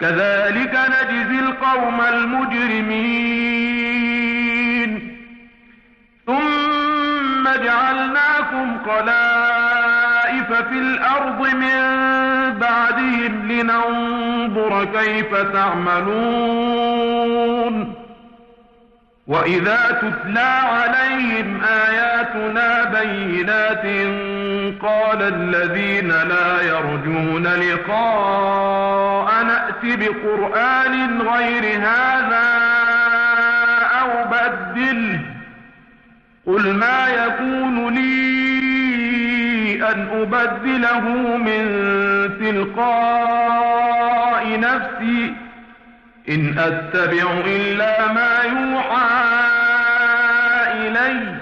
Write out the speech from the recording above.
كذلك نجزي القوم المجرمين ثم جعلناكم خلائف في الأرض من بعدهم لننظر كيف تعملون وإذا تتلى عليهم آياتنا بينات قال الذين لا يرجون لقاء نأت بقرآن غير هذا أو بدله قل ما يكون لي أن أبدله من تلقاء نفسي إن أتبع إلا ما يوحى إلي